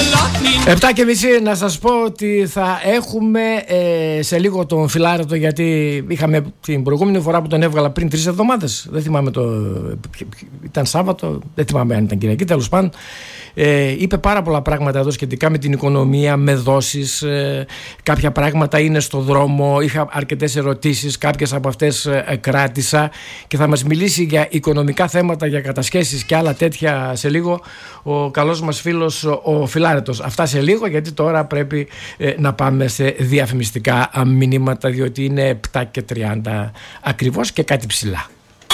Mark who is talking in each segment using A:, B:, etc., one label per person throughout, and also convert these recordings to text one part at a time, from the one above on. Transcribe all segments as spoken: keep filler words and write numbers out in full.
A: Επτά και μισή να σας πω ότι θα έχουμε ε, σε λίγο τον Φιλάρετο, γιατί είχαμε την προηγούμενη φορά που τον έβγαλα πριν τρεις εβδομάδες. Δεν θυμάμαι το... ήταν Σάββατο, δεν θυμάμαι αν ήταν Κυριακή, τέλος πάντων. Ε, είπε πάρα πολλά πράγματα εδώ σχετικά με την οικονομία, με δόσεις, ε, κάποια πράγματα είναι στο δρόμο, είχα αρκετές ερωτήσεις, κάποιες από αυτές ε, κράτησα και θα μας μιλήσει για οικονομικά θέματα, για κατασχέσεις και άλλα τέτοια σε λίγο ο καλός μας φίλος ο Φιλάρετος. Αυτά σε λίγο, γιατί τώρα πρέπει ε, να πάμε σε διαφημιστικά μηνύματα, διότι είναι επτά και τριάντα ακριβώς και κάτι ψηλά.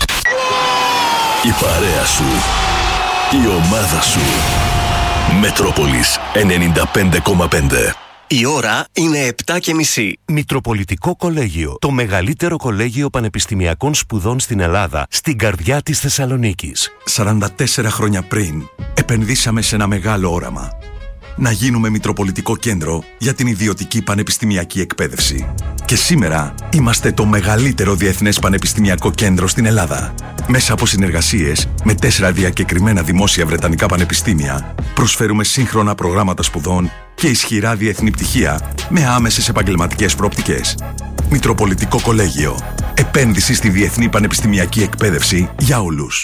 B: Η παρέα σου, η ομάδα σου. Μετρόπολης ενενήντα πέντε κόμμα πέντε.
C: Η ώρα είναι επτά και μισή.
D: Μητροπολιτικό Κολέγιο. Το μεγαλύτερο κολέγιο πανεπιστημιακών σπουδών στην Ελλάδα, στην καρδιά της Θεσσαλονίκης.
E: σαράντα τέσσερα χρόνια πριν, επενδύσαμε σε ένα μεγάλο όραμα. Να γίνουμε Μητροπολιτικό Κέντρο για την ιδιωτική πανεπιστημιακή εκπαίδευση. Και σήμερα είμαστε το μεγαλύτερο διεθνές πανεπιστημιακό κέντρο στην Ελλάδα. Μέσα από συνεργασίες με τέσσερα διακεκριμένα δημόσια βρετανικά πανεπιστήμια, προσφέρουμε σύγχρονα προγράμματα σπουδών και ισχυρά διεθνή πτυχία με άμεσες επαγγελματικές προοπτικές. Μητροπολιτικό Κολέγιο. Επένδυση στη διεθνή πανεπιστημιακή εκπαίδευση για όλους.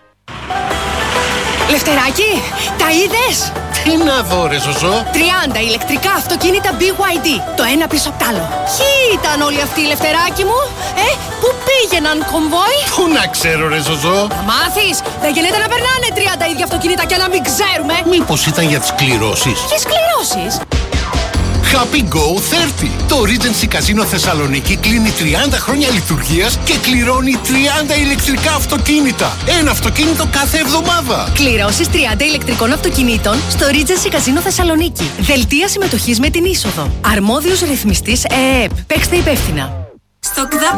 F: Λευτεράκη, τα είδες?
G: Τι να δω ρε Ζωζό?
F: τριάντα ηλεκτρικά αυτοκίνητα μπι γουάι ντι, το ένα πίσω απ' τ' άλλο. Ποιοι ήταν όλοι αυτοί, Λευτεράκη μου? Ε, πού πήγαιναν κομβόι?
G: Πού να ξέρω ρε Ζωζό?
F: Θα μάθεις, δεν γίνεται να περνάνε τριάντα ίδια αυτοκίνητα και να μην ξέρουμε.
G: Μήπως ήταν για τις κληρώσεις?
F: Ποιες κληρώσεις?
G: Happy Go τριάντα. Το Regency Casino Θεσσαλονίκη κλείνει τριάντα χρόνια λειτουργίας και κληρώνει τριάντα ηλεκτρικά αυτοκίνητα. Ένα αυτοκίνητο κάθε εβδομάδα.
F: Κληρώσεις τριάντα ηλεκτρικών αυτοκινήτων στο Regency Casino Θεσσαλονίκη. Δελτία συμμετοχής με την είσοδο. Αρμόδιος ρυθμιστής ΕΕΠ. Παίξτε υπεύθυνα. Στο